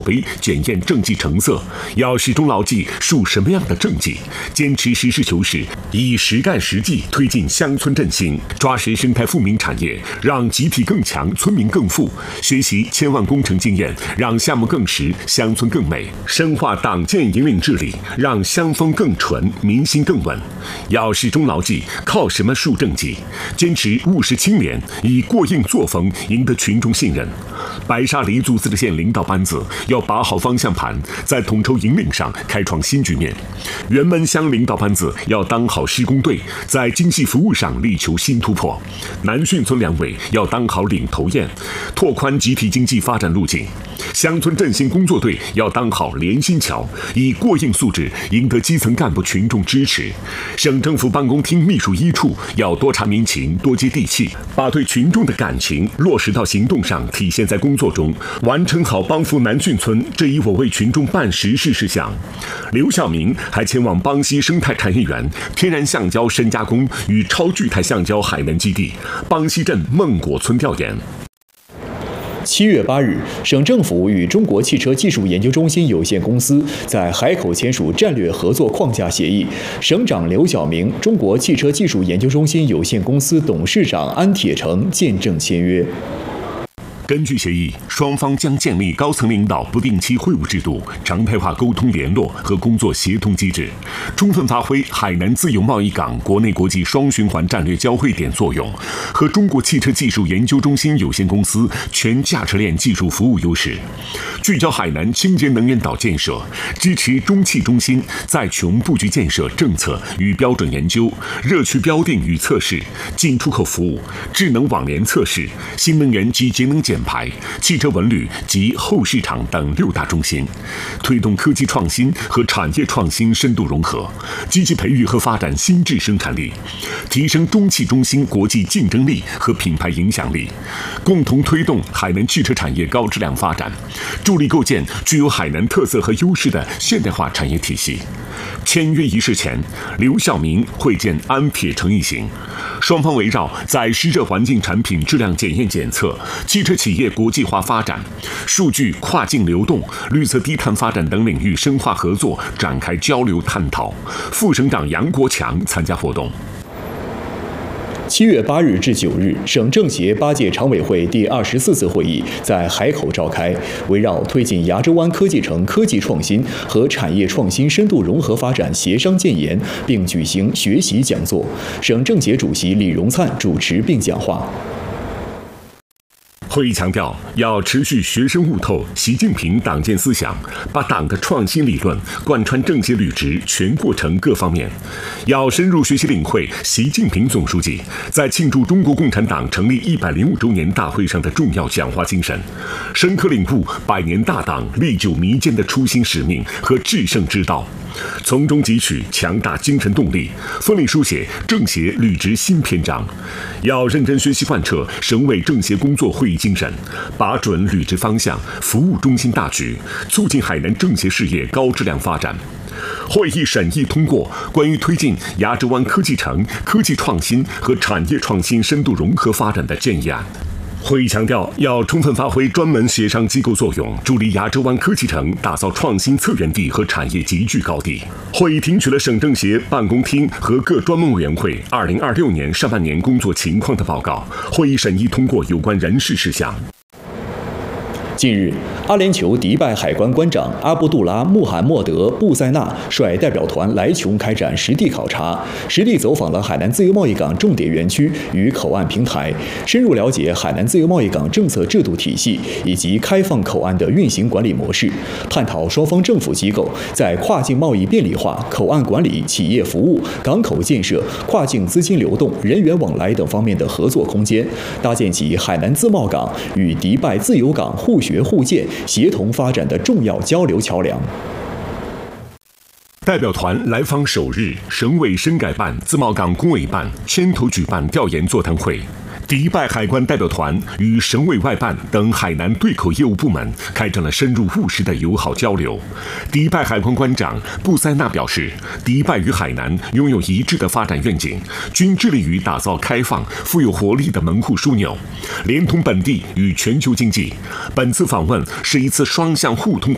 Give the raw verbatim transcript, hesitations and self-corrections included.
碑检验政绩成色，要始终牢记树什么样的政绩，坚持实事求是，以实干实际推进乡村振兴，抓实生态富民产业，让集体更强，村民更富；学习千万工程经验，让项目更实，乡村更美；深化党建引领治理，让乡风更纯，民心更稳。要始终牢记靠什么树政绩，坚持务实清廉，以过硬作风赢得群众信任。白沙黎族自治县领导班子要把好方向盘，在统筹引领上开创新局面；辕门乡领导班子要当好施工队，在精细服务上力求新突破；南浚村两委要当好领头雁，拓宽集体经济发展路径；乡村振兴工作队要当好连心桥，以过硬素质赢得基层干部群众支持；省政府办公厅秘书一处要多查民情，多接地气，把对群众的感情落实到行动上，体现在工作中，完成好帮扶南浚村这一我为群众办实事事项。刘晓明还前往邦西生态产业园、天然橡胶深加工与超聚态橡胶海南基地、邦西镇孟果村调研。 七月八日，省政府与中国汽车技术研究中心有限公司在海口签署战略合作框架协议，省长刘晓明、中国汽车技术研究中心有限公司董事长安铁成见证签约。 根据协议，双方将建立高层领导不定期会晤制度，常态化沟通联络和工作协同机制，充分发挥海南自由贸易港国内国际双循环战略交汇点作用和中国汽车技术研究中心有限公司全价值链技术服务优势，聚焦海南清洁能源岛建设，支持中汽中心在琼布局建设政策与标准研究、热区标定与测试、进出口服务、智能网联测试、新能源及节能减排、汽车文旅及后市场等六大中心，推动科技创新和产业创新深度融合，积极培育和发展新质生产力，提升中汽中心国际竞争力和品牌影响力，共同推动海南汽车产业高质量发展，助力构建具有海南特色和优势的现代化产业体系。签约仪式前，刘晓明会见安铁成一行，双方围绕在湿热环境产品质量检验检测、汽车企业国际化发展、数据跨境流动、绿色低碳发展等领域深化合作展开交流探讨。副省长杨国强参加活动。 七月八日至九日，省政协八届常委会第二十四次会议在海口召开，围绕推进崖州湾科技城科技创新和产业创新深度融合发展协商建言，并举行学习讲座。省政协主席李荣灿主持并讲话。 会议强调，要持续学深悟透习近平党建思想，把党的创新理论贯穿政协履职全过程各方面，要深入学习领会习近平总书记在庆祝中国共产党成立一百零五周年大会上的重要讲话精神，深刻领悟百年大党历久弥坚的初心使命和制胜之道，从中汲取强大精神动力，奋力书写政协履职新篇章。要认真学习贯彻省委政协工作会议精神，把准履职方向，服务中心大局，促进海南政协事业高质量发展。会议审议通过关于推进崖州湾科技城科技创新和产业创新深度融合发展的建议案。会议强调，要充分发挥专门协商机构作用，助力崖州湾科技城打造创新策源地和产业集聚高地。会议听取了省政协办公厅和各专门委员会二零二六年上半年工作情况的报告，会议审议通过有关人事事项。 近日，阿联酋迪拜海关关长阿卜杜拉·穆罕默德·布塞纳率代表团来琼开展实地考察，实地走访了海南自由贸易港重点园区与口岸平台，深入了解海南自由贸易港政策制度体系以及开放口岸的运行管理模式，探讨双方政府机构在跨境贸易便利化、口岸管理、企业服务、港口建设、跨境资金流动、人员往来等方面的合作空间，搭建起海南自贸港与迪拜自由港互学互鉴、协同发展的重要交流桥梁。 代表团来访首日，省委深改办、自贸港工委办牵头举办调研座谈会。迪拜海关代表团与省委外办等海南对口业务部门开展了深入务实的友好交流。迪拜海关关长布塞纳表示，迪拜与海南拥有一致的发展愿景，均致力于打造开放、富有活力的门户枢纽，连通本地与全球经济。本次访问是一次双向互通的